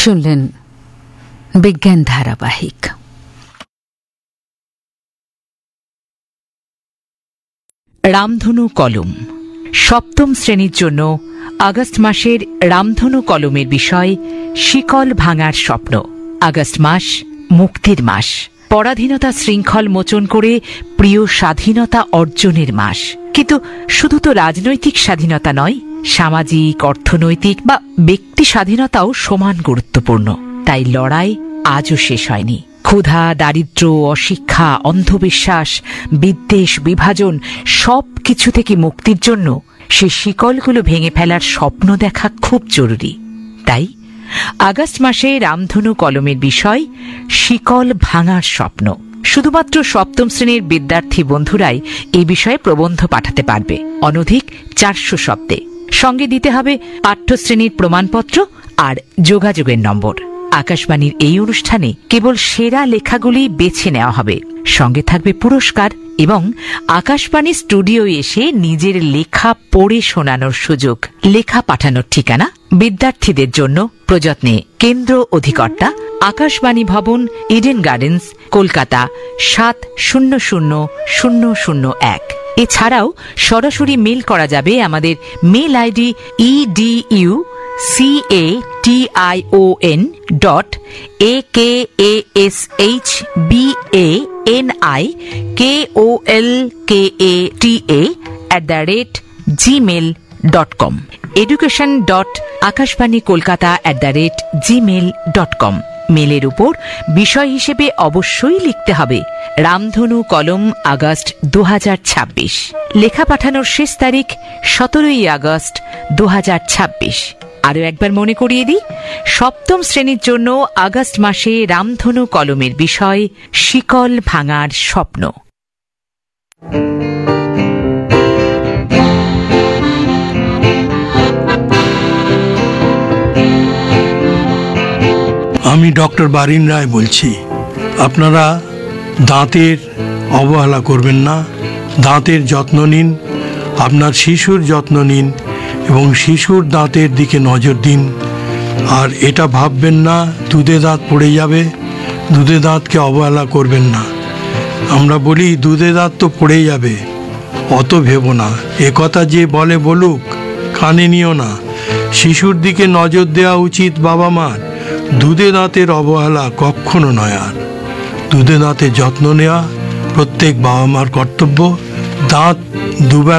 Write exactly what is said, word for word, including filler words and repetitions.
শুনলেন বিজ্ঞান ধারাবাহিক। রামধনু কলম সপ্তম শ্রেণীর জন্য আগস্ট মাসের রামধনু কলমের বিষয় শিকল ভাঙার স্বপ্ন। আগস্ট মাস মুক্তির মাস, পরাধীনতা শৃঙ্খল মোচন করে প্রিয় স্বাধীনতা অর্জনের মাস। কিন্তু শুধু তো রাজনৈতিক স্বাধীনতা নয়, সামাজিক, অর্থনৈতিক বা ব্যক্তি স্বাধীনতাও সমান গুরুত্বপূর্ণ। তাই লড়াই আজও শেষ হয়নি। ক্ষুধা, দারিদ্র্য, অশিক্ষা, অন্ধবিশ্বাস, বিদ্বেষ, বিভাজন সব কিছু থেকে মুক্তির জন্য সে শিকলগুলো ভেঙে ফেলার স্বপ্ন দেখা খুব জরুরি। তাই আগস্ট মাসে রামধনু কলমের বিষয় শিকল ভাঙার স্বপ্ন। শুধুমাত্র সপ্তম শ্রেণীর বিদ্যার্থী বন্ধুরাই এই বিষয়ে প্রবন্ধ পাঠাতে পারবে, অনধিক চারশো শব্দে। সঙ্গে দিতে হবে পাঠ্যশ্রেণীর প্রমাণপত্র আর যোগাযোগের নম্বর। আকাশবাণীর এই অনুষ্ঠানে কেবল সেরা লেখাগুলি বেছে নেওয়া হবে, সঙ্গে থাকবে পুরস্কার এবং আকাশবাণী স্টুডিও এসে নিজের লেখা পড়ে শোনানোর সুযোগ। লেখা পাঠানোর ঠিকানা বিদ্যার্থীদের জন্য প্রযত্নে কেন্দ্র অধিকর্তা, আকাশবাণী ভবন, ইডেন গার্ডেন্স, কলকাতা সাত শূন্য শূন্য শূন্য শূন্য এক। এছাড়াও সরাসরি মেল করা যাবে আমাদের mail ID edu C A T I O N dot A K A S H B A N I K O L K A T A at the rate Gmail dot com, education dot Akashvani Kolkata at the rate Gmail dot com. মেলের উপর বিষয় হিসেবে অবশ্যই লিখতে হবে রামধনু কলম August দু হাজার ছাব্বিশ। লেখা পাঠানোর শেষ তারিখ সতেরোই আগস্ট দু হাজার ছাব্বিশ। আরও একবার মনে করিয়ে দিই, সপ্তম শ্রেণীর জন্য আগস্ট মাসে রামধনু কলমের বিষয় শিকল ভাঙার স্বপ্ন। আমি ডক্টর বারিন রায় বলছি। আপনারা দাঁতের অবহেলা করবেন না, দাঁতের যত্ন নিন, আপনার শিশুর যত্ন নিন এবং শিশুর দাঁতের দিকে নজর দিন। আর এটা ভাববেন না দুধে দাঁত পড়ে যাবে, দুধে দাঁতকে অবহেলা করবেন না। আমরা বলি দুধে দাঁত তো পড়ে যাবে, অত ভেবো না। এ কথা যে বলে বলুক, কানে নিও না। শিশুর দিকে নজর দেওয়া উচিত বাবা মার, দুধে দাঁতের অবহেলা কখনো নয়। আর দুধে দাঁতের যত্ন নেওয়া প্রত্যেক বাবা মার কর্তব্য। দাঁত দুবেলা